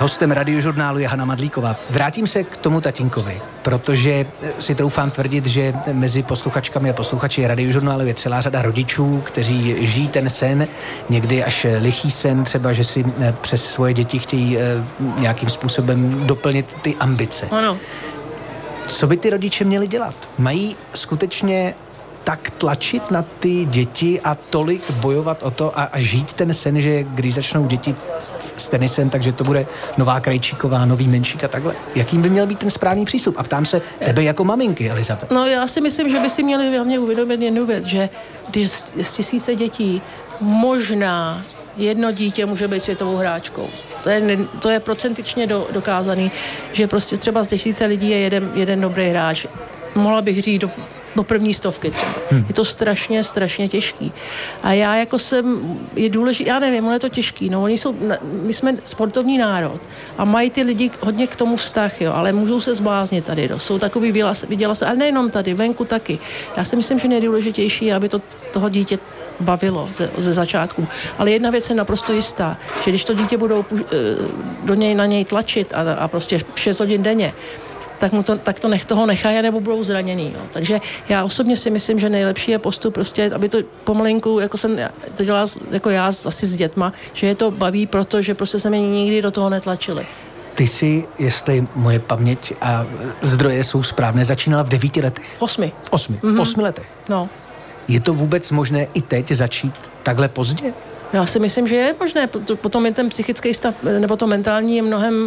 Hostem Radiožurnálu je Hana Madlíková. Vrátím se k tomu tatínkovi, protože si troufám tvrdit, že mezi posluchačkami a posluchači Radiožurnálu je celá řada rodičů, kteří žijí ten sen, někdy až lichý sen, třeba, že si přes svoje děti chtějí nějakým způsobem doplnit ty ambice. Ano. Co by ty rodiče měli dělat? Mají skutečně tak tlačit na ty děti a tolik bojovat o to a žít ten sen, že když začnou děti s tenisem, takže to bude nová Krejčíková, nový Menšík a takhle. Jakým by měl být ten správný přístup? A ptám se tebe jako maminky, Elizabeth. No já si myslím, že by si měli hlavně uvědomit jednu věc, že když z 1000 dětí možná jedno dítě může být světovou hráčkou. To je procentičně dokázaný, že prostě třeba z 1000 lidí je jeden dobrý hráč. Mohla bych říct do první 100 třeba. Je to strašně těžký. A já jako je důležitý, já nevím, ono je to těžký, no my jsme sportovní národ a mají ty lidi hodně k tomu vztah, jo, ale můžou se zbláznit tady, jsou takový vydělase, ale nejenom tady, venku taky. Já si myslím, že nejdůležitější je, aby toho dítě bavilo ze začátku. Ale jedna věc je naprosto jistá, že když to dítě budou na něj tlačit a prostě 6 hodin denně, tak toho nechají, nebo budou zraněný. Jo. Takže já osobně si myslím, že nejlepší je postup prostě, aby to pomalinku, jako jsem to dělala jako já asi s dětma, že je to baví, protože prostě se mě nikdy do toho netlačili. Ty jsi, jestli moje paměť a zdroje jsou správné, začínala v 9 letech? 8. V 8 letech? No. Je to vůbec možné i teď začít takhle pozdě? Já si myslím, že je možné. Potom je ten psychický stav, nebo to mentální je mnohem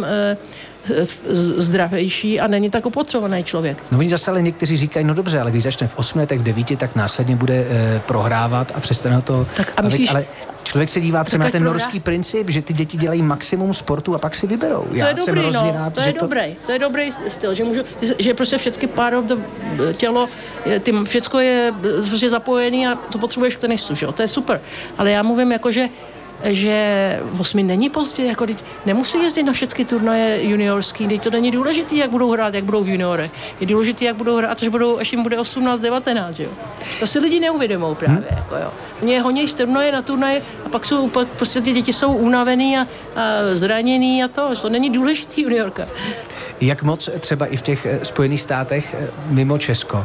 zdravější a není tak opotřebovaný člověk. No oni zase ale někteří říkají, no dobře, ale když začne v 8 letech, v 9, tak následně bude prohrávat a přestane to. Tak a myslíš, ale člověk se dívá třeba na ten norský princip, že ty děti dělají maximum sportu a pak si vyberou. To je dobrý, to je dobrý styl, že prostě všechny part of the tělo, všecko je prostě zapojený a to potřebuješ k tenisu, že jo? To je super. Ale já mluvím jako, že 8 není pozdě, jako nemusí jezdit na všechny turnaje juniorský, teď to není důležitý, jak budou hrát, jak budou v juniorech. Je důležitý, jak budou hrát, až jim bude 18, 19, jo. To si lidi neuvědomou právě, jako jo. Oni honí z turnaje na turnaje a pak prostě ty děti jsou unavený a zraněný a to není důležitý juniorka. Jak moc třeba i v těch Spojených státech mimo Česko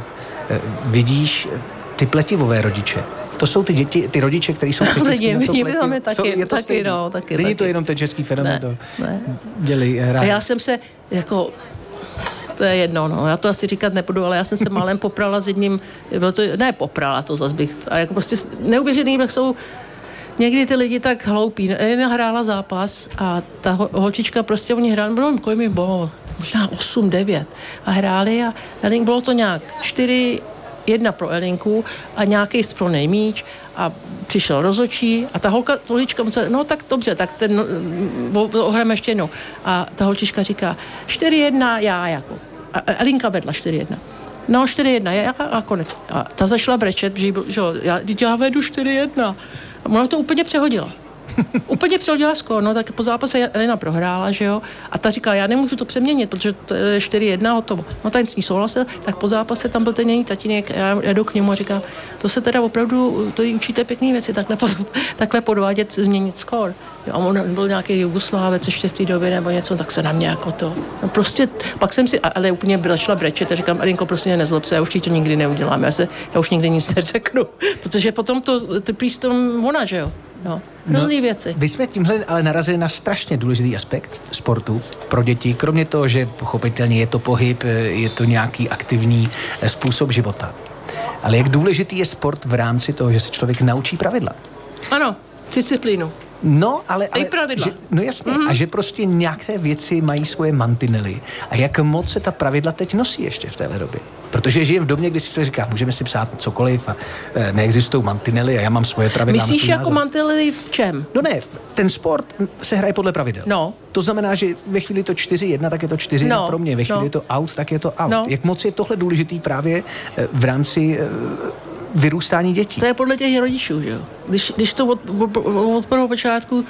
vidíš ty pletivové rodiče? To jsou ty děti, ty rodiče, kteří jsou psychicky na to pletivo. Taky. Není to jenom ten český fenomén, to dělí hrát. A já jsem se, jako, to je jedno, no, já to asi říkat nebudu, ale já jsem se málem poprala s jedním, poprala to zas bych, ale jako prostě neuvěřený, jak jsou někdy ty lidi tak hloupí. Jedna hrála zápas a ta holčička prostě, oni hráli, kolik mi bylo, možná 8, 9 a hráli a bylo to nějak 4-1 pro Elinku a nějaký spronej míč a přišel rozhodčí a ta holčička, no tak dobře, tak ohrajeme ještě jednou. A ta holčička říká 4-1 já jako. A Elinka vedla 4-1. No 4-1 já a konec. A ta začala brečet, že já vedu 4-1. A ona to úplně přehodila. Úplně přehodila skóre, no tak po zápase Elina prohrála, že jo, a ta říkala, já nemůžu to přeměnit, protože to je 4-1 hotovo. No ten s ní souhlasil, tak po zápase tam byl ten její tatínek, já jdu k němu a říkám, to se teda opravdu, to jí učíte pěkný věci, takhle podvádět, změnit skóre. A on byl nějaký Jugoslávec ještě v té době nebo něco, tak se na mě jako to. No prostě, pak jsem si, ale úplně začala brečet a říkám, Elinko, prostě nezlob se, já už ti to nikdy neudělám, já už nikdy nic neřeknu, protože potom to trpí s tom ona, že jo. No, různý věci. Vy jsme tímhle ale narazili na strašně důležitý aspekt sportu pro děti, kromě toho, že pochopitelně je to pohyb, je to nějaký aktivní způsob života. Ale jak důležitý je sport v rámci toho, že se člověk naučí pravidla? Ano, disciplínu. No, ale pravidla. No jasně, a že prostě nějaké věci mají svoje mantinely. A jak moc se ta pravidla teď nosí ještě v téhle době? Protože žijeme v době, kdy si člověk říká, můžeme si psát cokoliv a neexistují mantinely a já mám svoje pravidla. Myslíš jako mantinely v čem? No ne, ten sport se hraje podle pravidel. No. To znamená, že ve chvíli to 4-1, tak je to 4-1 pro mě. Ve chvíli je to out, tak je to out. No. Jak moc je tohle důležitý právě v rámci vyrůstání dětí? To je podle těch rodičů, že jo. Když to od prvního počátku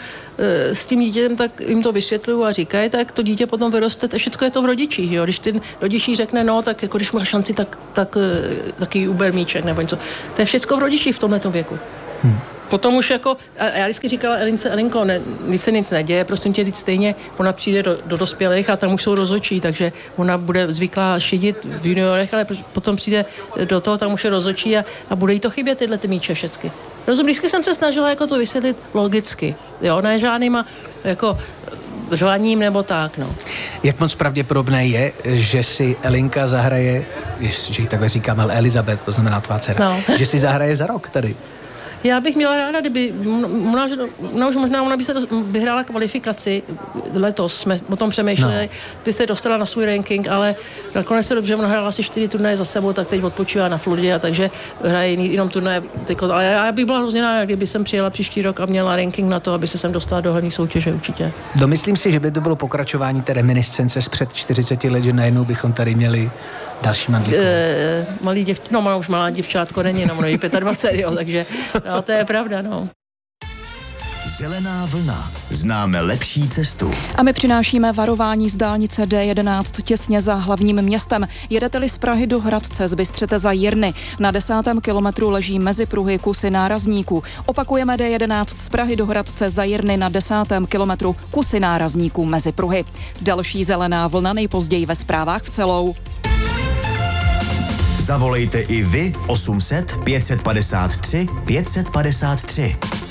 s tím dítětem, tak jim to vysvětluju a říkají, tak to dítě potom vyroste, a všechno je to v rodičích, jo. Když ten rodičí řekne, no, tak jako když máš šanci, tak taky uber míček nebo něco. To je všechno v rodičích v tomhletom věku. Potom už jako, a já vždycky říkala Elinko, když se nic neděje, prosím tě, teď stejně ona přijde do dospělých a tam už jsou rozhodčí, takže ona bude zvyklá šidit v juniorech, ale potom přijde do toho, tam už je rozhodčí a bude jí to chybět, tyhle ty míče všecky. Vždycky jsem se snažila jako to vysvětlit logicky, jo, ne žádnýma jako řvaním nebo tak, no. Jak moc pravděpodobné je, že si Elinka zahraje, že ji takhle říkám, ale Elizabeth, to znamená tvá dcera, že si zahraje za rok tady? Já bych měla ráda, kdyby, ona by se vyhrála kvalifikaci letos, jsme o tom přemýšleli, by se dostala na svůj ranking, ale nakonec se dobře, ona hrála asi 4 turnaje za sebou, tak teď odpočívá na Floridě, takže hraje jenom turnaje. Ale já bych byla hrozně ráda, kdyby jsem přijela příští rok a měla ranking na to, aby se sem dostala do hlavní soutěže určitě. Domyslím si, že by to bylo pokračování té reminiscence z před 40 let, že najednou bychom tady měli další Mandlíkovou. Už malá děvčátko není, ono je 25, jo, takže no, to je pravda, no. Zelená vlna. Známe lepší cestu. A my přinášíme varování z dálnice D11 těsně za hlavním městem. Jedete-li z Prahy do Hradce, zbystřete za Jirny. Na 10. kilometru leží mezi pruhy kusy nárazníků. Opakujeme D11 z Prahy do Hradce za Jirny na 10. kilometru kusy nárazníků mezi pruhy. Další zelená vlna nejpozději ve zprávách v celou. Zavolejte i vy 800 553 553.